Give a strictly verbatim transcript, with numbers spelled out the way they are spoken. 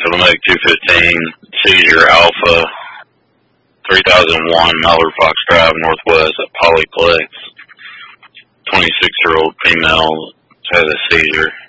for the Medic two fifteen, seizure Alpha, three thousand one, Mallard Fox Drive, Northwest at Polyplex. twenty-six-year-old female has a seizure.